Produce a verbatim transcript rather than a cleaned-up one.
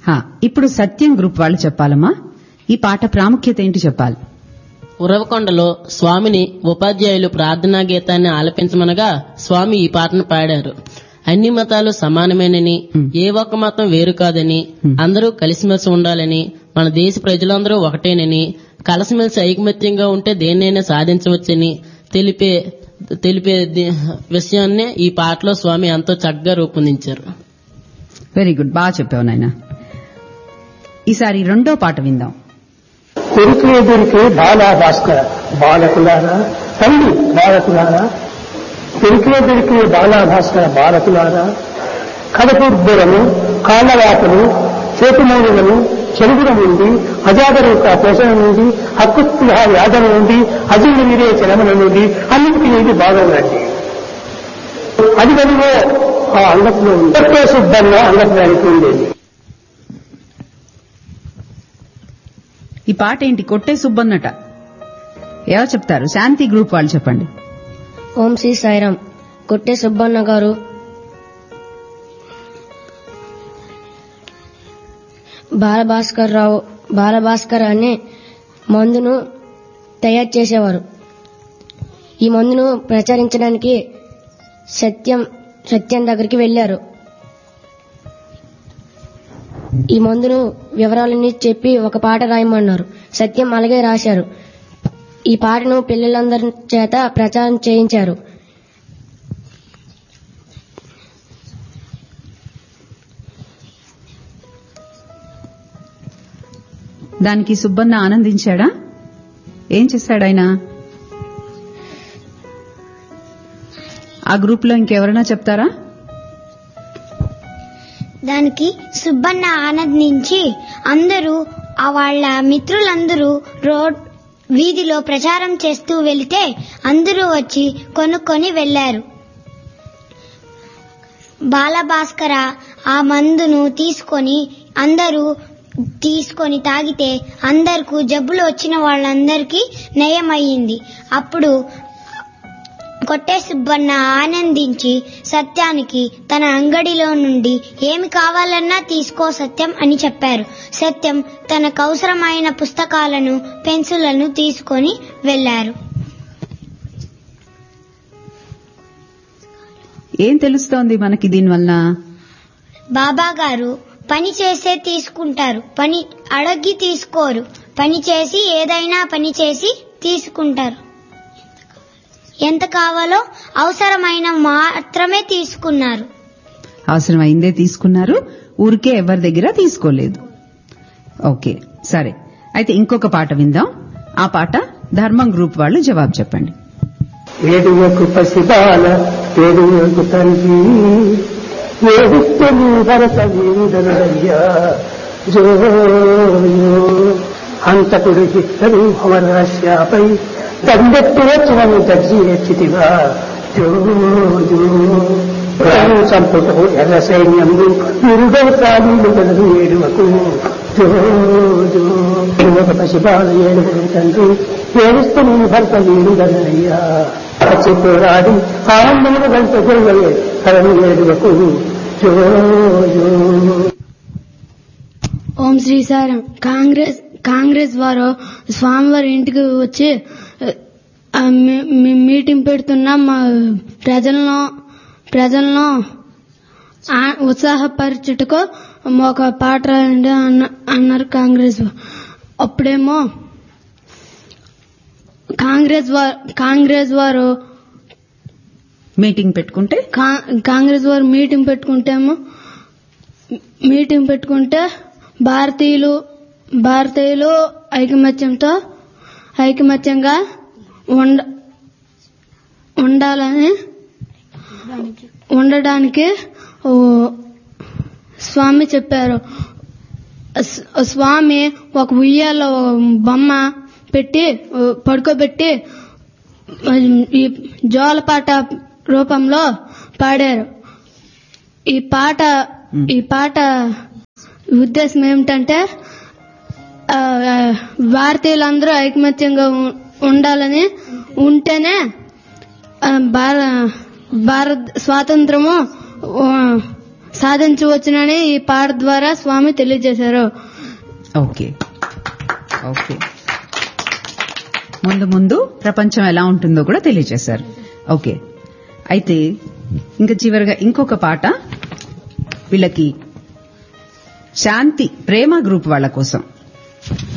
ఇప్పుడు సత్యం గ్రూప్ వాళ్ళు చెప్పాలమ్మా, ఈ పాట ప్రాముఖ్యత ఏంటి చెప్పాలి. ఉరవకొండలో స్వామిని ఉపాధ్యాయులు ప్రార్థనా గీతాన్ని ఆలపించమనగా స్వామి ఈ పాటను పాడారు. అన్ని మతాలు సమానమేనని, ఏ ఒక్క మతం వేరు కాదని, అందరూ కలిసిమెలిసి ఉండాలని, మన దేశ ప్రజలందరూ ఒకటేనని, కలిసిమెలిసి ఐకమత్యంగా ఉంటే దేన్నైనా సాధించవచ్చని తెలిపే తెలిపే విషయాన్నే ఈ పాటలో స్వామి ఎంతో చక్కగా రూపొందించారు. వెరీ గుడ్, బాగా చెప్పావు నాయన. ఈసారి రెండో పాట విందాం. కొరికే దొరికే బాలా భాస్కర బాలకులారా, తల్లి బాలకులారా, కొరికే దొరికే బాలా భాస్కర బాలకులారా, కడపుర్బురము కాళ్ళవాతలు చేతుమూలులను చెరుగుల నుండి అజాగరూక పోషణ నుండి అకృత్య యాదన నుండి అజీర్ణ వీరే చలమల నుండి అన్నింటి నుండి బాగుందండి. అది గదిలో ఆ అంగట్లో ఉంది శుద్ధంగా అంగత్వానికి ఉండేది. ఈ పాట ఏంటి? కొట్టే సుబ్బన్నట. ఎవరు చెప్తారు? శాంతి గ్రూప్ వాళ్ళు చెప్పండి. ఓం శ్రీ సాయిరాం. కొట్టే సుబ్బన్న గారు బాలభాస్కర్ రావు బాలభాస్కర్ అనే మందును తయారు చేసేవారు. ఈ మందును ప్రచారించడానికి సత్యం సత్యం దగ్గరికి వెళ్లారు. ఈ మందును వివరాలన్నీ చెప్పి ఒక పాట రాయమన్నారు. సత్యం అలాగే రాశారు. ఈ పాటను పిల్లలందరి చేత ప్రచారం చేయించారు. దానికి సుబ్బన్న ఆనందించాడా? ఏం చేశాడు ఆయన? ఆ గ్రూప్ లో ఇంకెవరైనా చెప్తారా? దానికి సుబ్బన్న ఆనందించి అందరూ వాళ్ళ మిత్రులందరూ రోడ్ వీధిలో ప్రచారం చేస్తూ వెళితే అందరూ వచ్చి కొనుక్కొని వెళ్లారు. బాలభాస్కర ఆ మందును తీసుకొని అందరూ తీసుకొని తాగితే అందరికీ జబ్బులు వచ్చిన వాళ్ళందరికీ నయమయ్యింది. అప్పుడు కొట్టే సుబ్బన్న ఆనందించి సత్యానికి తన అంగడిలో నుండి ఏమి కావాలన్నా తీసుకో సత్యం అని చెప్పారు. సత్యం తనకు అవసరమైన పుస్తకాలను పెన్సిళ్లను తీసుకొని వెళ్లారు. ఏం తెలుస్తోంది మనకి దీనివల్ల? బాబా గారు పని చేసే తీసుకుంటారు, పని అడగి తీసుకోరు. పని చేసి ఏదైనా పని చేసి తీసుకుంటారు. ఎంత కావాలో అవసరమైన మాత్రమే తీసుకున్నారు. అవసరమైందే తీసుకున్నారు, ఊరికే ఎవరి దగ్గర తీసుకోలేదు. ఓకే, సరే. అయితే ఇంకొక పాట విందాం. ఆ పాట ధర్మం గ్రూప్ వాళ్ళు జవాబు చెప్పండి. ఏడువకు పసిబాల ఏడువకు తల్లి ఏడుస్తని భరత వీరుడయ్యా జో హంతకుడు హిట్టరు అమరాశ్యాపై దండెత్తి వచ్చినను దర్జీ ఎచ్చితివా జో ప్రాణు సంపుట ఎర్ర సైన్యము నిరుగవ ప్రాణులు గలరు ఏడువకు జో ఏడువకు పసిబాల ఏడువకు తండ్రి ఏడుస్తని భరత వీరుడయ్యా వచ్చి పోరాడి ఆనందములు గంట జోగలే కలను ఏడువకు జో. ఓం శ్రీ సారం. కాంగ్రెస్ కాంగ్రెస్ వారు స్వామివారి ఇంటికి వచ్చి మీటింగ్ పెడుతున్న మా ప్రజలను ప్రజలను ఉత్సాహపరచుటకు ఒక పాట రాయండి అన్నారు కాంగ్రెస్. అప్పుడేమో కాంగ్రెస్ వారు కాంగ్రెస్ వారు మీటింగ్ పెట్టుకుంటే కాంగ్రెస్ వారు మీటింగ్ పెట్టుకుంటేమో మీటింగ్ పెట్టుకుంటే భారతీయులు భారతీయులు ఐకమత్యంతో ఐకమత్యంగా ఉండ ఉండాలని ఉండడానికి స్వామి చెప్పారు. స్వామి ఒక ఉయ్యాలో బొమ్మ పెట్టి పడుకోబెట్టి ఈ జోలపాట రూపంలో పాడారు. ఈ పాట ఈ పాట ఉద్దేశం ఏమిటంటే భారతీయులందరూ ఐకమత్యంగా ఉండాలని, ఉంటేనే భారత స్వాతంత్రము సాధించవచ్చునని ఈ పాట ద్వారా స్వామి తెలియజేశారు. ఓకే ఓకే ముందు ముందు ప్రపంచం ఎలా ఉంటుందో కూడా తెలియజేశారు. ఓకే, అయితే ఇంకా చివరిగా ఇంకొక పాట వీళ్ళకి శాంతి ప్రేమ గ్రూప్ వాళ్ళ కోసం.